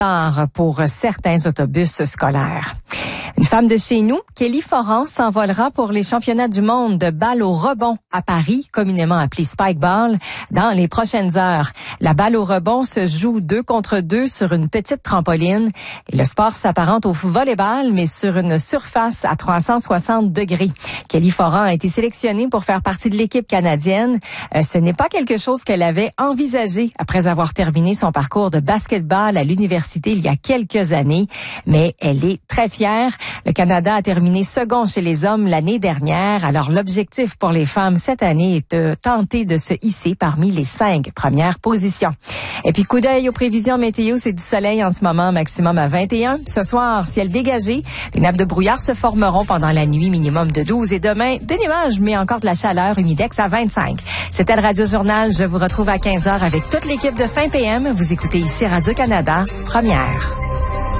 pour certains autobus scolaires. Une femme de chez nous, Kelly Foran, s'envolera pour les championnats du monde de balle au rebond à Paris, communément appelé Spikeball, dans les prochaines heures. La balle au rebond se joue 2 contre 2 sur une petite trampoline et le sport s'apparente au volleyball, mais sur une surface à 360 degrés. Kelly Foran a été sélectionnée pour faire partie de l'équipe canadienne. Ce n'est pas quelque chose qu'elle avait envisagé après avoir terminé son parcours de basketball à l'université il y a quelques années, mais elle est très fière. Le Canada a terminé second chez les hommes l'année dernière. Alors, l'objectif pour les femmes cette année est de tenter de se hisser parmi les 5 premières positions. Et puis, coup d'œil aux prévisions météo, c'est du soleil en ce moment, maximum à 21. Ce soir, ciel dégagé. Des nappes de brouillard se formeront pendant la nuit, minimum de 12. Et demain, des nuages, mais encore de la chaleur, humidex à 25. C'était le Radio Journal. Je vous retrouve à 15h avec toute l'équipe de Fin PM. Vous écoutez ici Radio-Canada, première.